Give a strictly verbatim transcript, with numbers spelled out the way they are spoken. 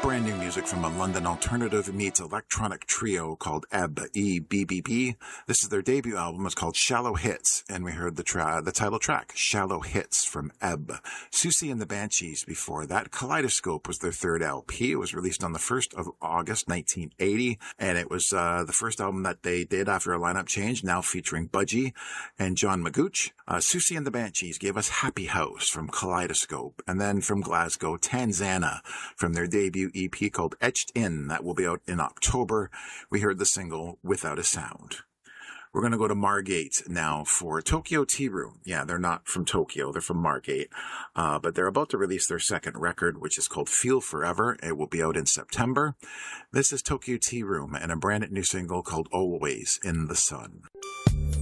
brand new music from a London alternative meets electronic trio called Ebb, E B B B. This is their debut album. It's called Shallow Hits, and we heard the tra- the title track, Shallow Hits, from Ebb. Susie and the Banshees before that. Kaleidoscope was their third L P. It was released on the first of August, nineteen eighty, and it was uh, the first album that they did after a lineup change, now featuring Budgie and John Magooch. Uh, Susie and the Banshees gave us Happy House from Kaleidoscope, and then from Glasgow, Tanzana from their debut E P called Etched In. That will be out in October. We heard the single Without a Sound. We're going to go to Margate now for Tokyo Tea Room. Yeah, they're not from Tokyo. They're from Margate. Uh, but they're about to release their second record, which is called Feel Forever. It will be out in September. This is Tokyo Tea Room and a brand new single called Always in the Sun.